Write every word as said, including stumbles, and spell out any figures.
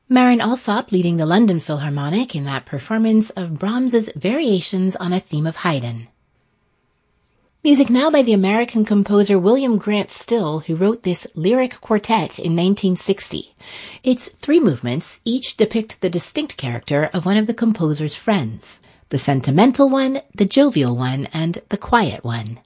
Marin Alsop leading the London Philharmonic in that performance of Brahms's Variations on a Theme of Haydn. Music now by the American composer William Grant Still, who wrote this lyric quartet in nineteen sixty. Its three movements each depict the distinct character of one of the composer's friends: the sentimental one, the jovial one, and the quiet one.